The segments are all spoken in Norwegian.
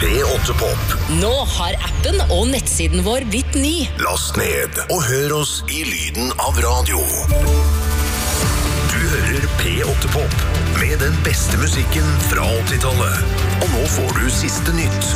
P8 Pop. Nå har appen og nettsiden vår blitt ny. Last ned og hør oss i lyden av radio. Du hører P8 Pop med den beste musikken fra 80-tallet. Og nå får du siste nytt.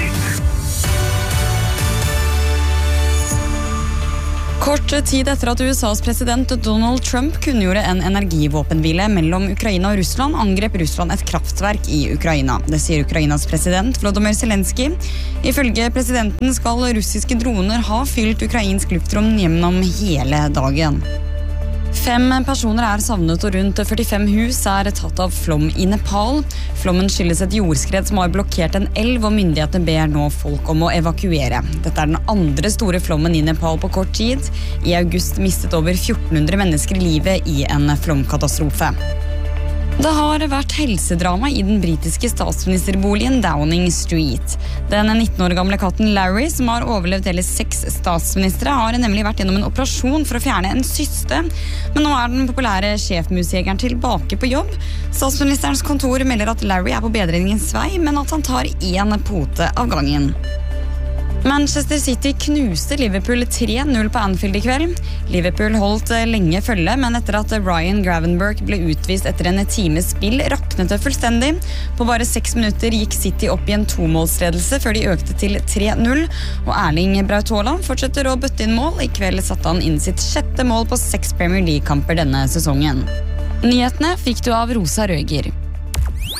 Kort tid etter at USAs president Donald Trump kunngjorde en energivåpenhvile mellom Ukraina og Russland, angrep Russland et kraftverk i Ukraina. Det sier Ukrainas president Volodymyr Zelensky. Ifølge presidenten skal russiske droner ha fylt ukrainsk luftrom gjennom hele dagen. 5 personer er savnet og rundt 45 hus er tatt av flom i Nepal. Flommen skyldes et jordskred som har blokkert en elv, og myndighetene ber nå folk om å evakuere. Dette er den andre store flommen i Nepal på kort tid. I august mistet over 1400 mennesker livet i en flomkatastrofe. Det har vært helsedrama i den britiske statsministerboligen Downing Street. Den 19 år gamle katten Larry, som har overlevd hele 6 statsministre, har nemlig vært gjennom en operasjon for å fjerne en syste. Men nå er den populære sjefmusjegeren tilbake på jobb. Statsministerens kontor melder at Larry er på bedringens vei, men at han tar 1 pote av gangen. Manchester City knuste Liverpool 3-0 på Anfield i kveld. Liverpool holdt lenge følge, men etter at Ryan Gravenberch ble utvist etter en times spill, raknet det fullstendig. På bare 6 minutter gikk City opp i en 2-målsledelse før de økte til 3-0. Og Erling Braut Haaland fortsetter å bøtte inn mål. I kveld satte han inn sitt 6. mål på 6 Premier League-kamper denne sesongen. Nyhetene fikk du av Rosa Røger.